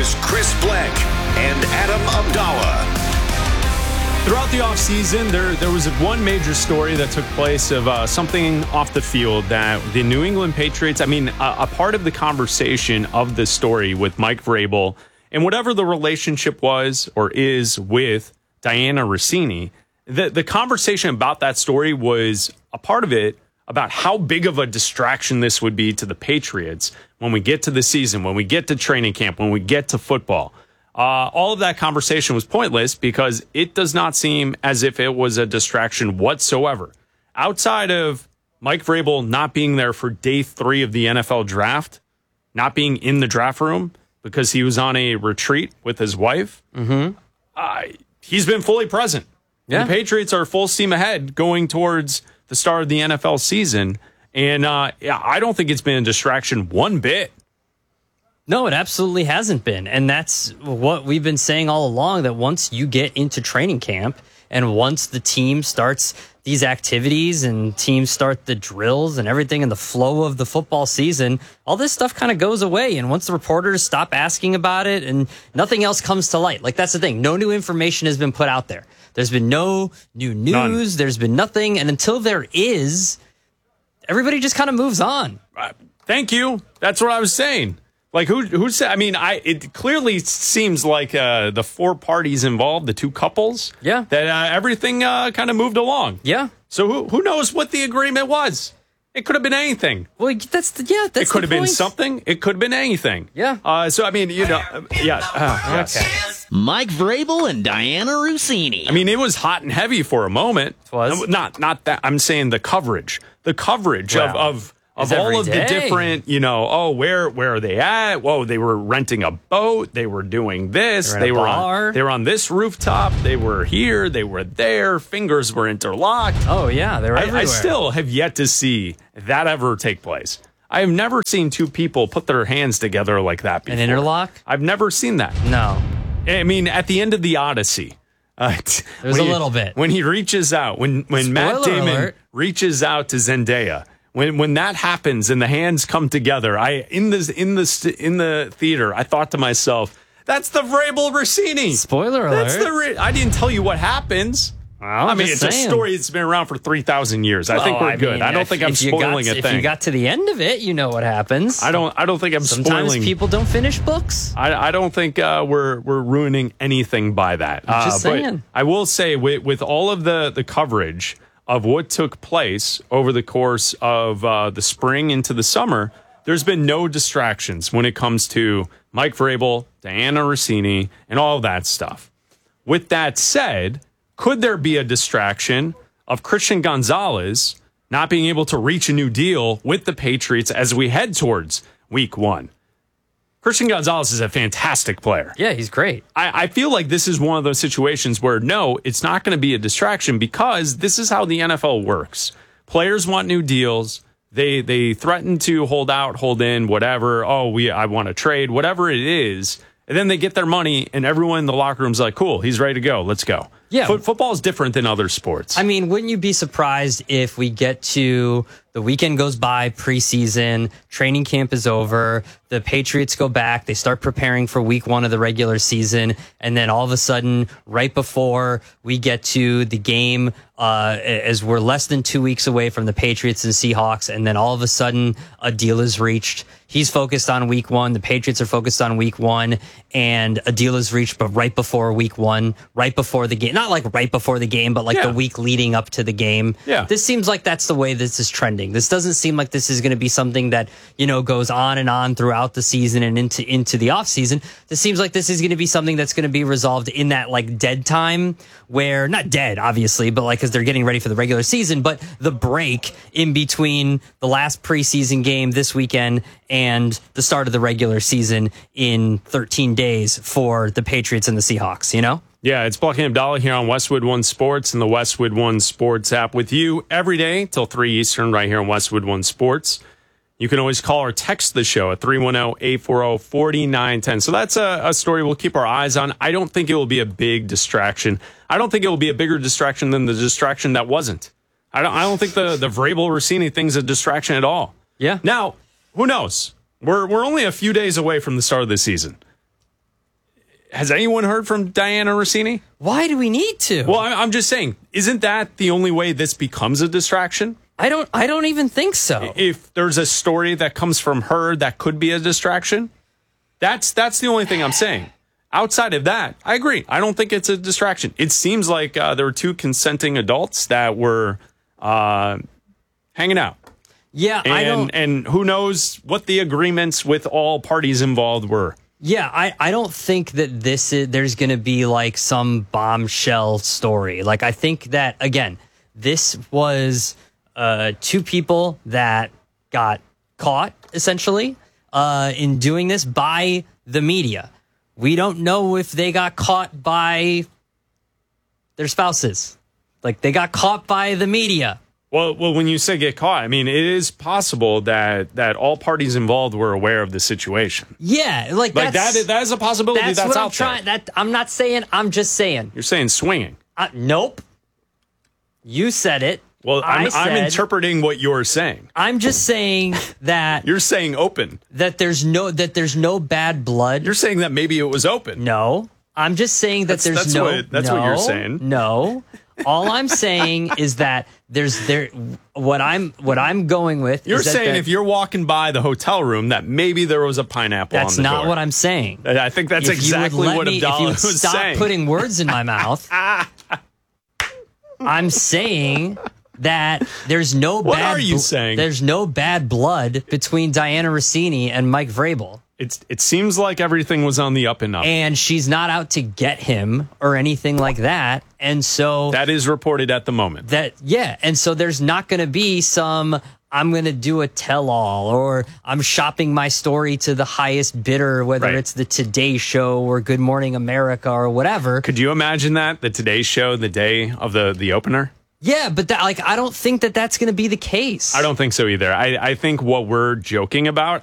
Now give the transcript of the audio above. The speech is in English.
Here's Chris Bleck and Adam Abdallah. Throughout the offseason, there was one major story that took place of something off the field that the New England Patriots, a part of the conversation of this story with Mike Vrabel and whatever the relationship was or is with Diana Russini, the conversation about that story was a part of it about how big of a distraction this would be to the Patriots when we get to the season, when we get to training camp, when we get to football. All of that conversation was pointless because it does not seem as if it was a distraction whatsoever. Outside of Mike Vrabel not being there for day 3 of the NFL draft, not being in the draft room because he was on a retreat with his wife, he's been fully present. Yeah. The Patriots are full steam ahead going towards the start of the NFL season. And I don't think it's been a distraction one bit. No, it absolutely hasn't been. And that's what we've been saying all along, that once you get into training camp and once the team starts these activities and teams start the drills and everything and the flow of the football season, all this stuff kind of goes away. And once the reporters stop asking about it and nothing else comes to light, like that's the thing. No new information has been put out there. There's been no new news. None. There's been nothing. And until there is, everybody just kind of moves on. Thank you. That's what I was saying. Like who said? It clearly seems like the 4 parties involved, the 2 couples, that everything kind of moved along. Yeah. So who knows what the agreement was? It could have been anything. Well, that's it could have been something. It could have been anything. Yeah. Yes. Mike Vrabel and Diana Russini. It was hot and heavy for a moment. It was not that. I'm saying the coverage of all of the different, where are they at? Whoa, they were renting a boat. They were doing this. They were on this rooftop. They were here. They were there. Fingers were interlocked. Oh, yeah. They were everywhere. I still have yet to see that ever take place. I have never seen 2 people put their hands together like that before. An interlock? I've never seen that. No. At the end of the Odyssey. There's a little bit. When he reaches out, when Matt Damon reaches out to Zendaya, When that happens and the hands come together, in the theater, I thought to myself, "That's the Vrabel Russini." Spoiler alert! I didn't tell you what happens. Well, it's a story that's been around for 3,000 years. I think we're good. I don't think I'm spoiling a thing. If you got to the end of it, you know what happens. I don't think I'm spoiling. Sometimes people don't finish books. I don't think we're ruining anything by that. I'm just saying. But I will say with all of the coverage of what took place over the course of the spring into the summer, there's been no distractions when it comes to Mike Vrabel, Diana Russini, and all of that stuff. With that said, could there be a distraction of Christian Gonzalez not being able to reach a new deal with the Patriots as we head towards week 1? Christian Gonzalez is a fantastic player. Yeah, he's great. I feel like this is one of those situations where, no, it's not going to be a distraction because this is how the NFL works. Players want new deals. They threaten to hold out, hold in, whatever. I want to trade, whatever it is. And then they get their money, and everyone in the locker room's like, cool, he's ready to go. Let's go. Yeah. Football is different than other sports. Wouldn't you be surprised if we get to the weekend goes by, preseason, training camp is over, the Patriots go back, they start preparing for week 1 of the regular season, and then all of a sudden, right before we get to the game, as we're less than 2 weeks away from the Patriots and Seahawks, and then all of a sudden, a deal is reached. He's focused on week 1, the Patriots are focused on week 1, and a deal is reached, but right before week 1, right before the game. Not like right before the game, but like the week leading up to the game. Yeah. This seems like that's the way this is trending. This doesn't seem like this is going to be something that, goes on and on throughout the season and into the off season. This seems like this is going to be something that's going to be resolved in that like dead time where, not dead, obviously, but like, cause they're getting ready for the regular season, but the break in between the last preseason game this weekend and the start of the regular season in 13 days for the Patriots and the Seahawks, Yeah, it's Bleck and Abdallah here on Westwood One Sports and the Westwood One Sports app with you every day till 3 Eastern right here on Westwood One Sports. You can always call or text the show at 310-840-4910. So that's a story we'll keep our eyes on. I don't think it will be a big distraction. I don't think it will be a bigger distraction than the distraction that wasn't. I don't think the Vrabel Russini thing's a distraction at all. Yeah. Now, who knows? We're only a few days away from the start of the season. has anyone heard from Diana Rossini? Why do we need to? Well, I'm just saying, isn't that the only way this becomes a distraction? I don't even think so. If there's a story that comes from her that could be a distraction, that's the only thing I'm saying. Outside of that, I agree. I don't think it's a distraction. It seems like there were two consenting adults that were hanging out. Yeah, and who knows what the agreements with all parties involved were. Yeah, I don't think that there's going to be like some bombshell story. Like, I think that, again, this was two people that got caught, essentially, in doing this by the media. We don't know if they got caught by their spouses. Like, they got caught by the media. Well, when you say get caught, I mean, it is possible that all parties involved were aware of the situation. Yeah, that is a possibility. That's what I'm out trying. there. I'm not saying. I'm just saying. You're saying swinging. Nope. You said it. Well, I'm interpreting what you're saying. I'm just saying that you're saying open. That there's no bad blood. You're saying that maybe it was open. No, I'm just saying that that's what you're saying. No. All I'm saying is that what I'm going with. You're is saying if you're walking by the hotel room that maybe there was a pineapple on the door. That's not what I'm saying. I think that's exactly what Abdallah was saying. If you would stop putting words in my mouth, I'm saying that there's no what bad. What are you saying? There's no bad blood between Diana Rossini and Mike Vrabel. It seems like everything was on the up and up. And she's not out to get him or anything like that. And so that is reported at the moment. And so there's not going to be some, I'm going to do a tell-all, or I'm shopping my story to the highest bidder, whether it's the Today Show or Good Morning America or whatever. Could you imagine that? The Today Show, the day of the opener? Yeah, but I don't think that that's going to be the case. I don't think so either. I think what we're joking about,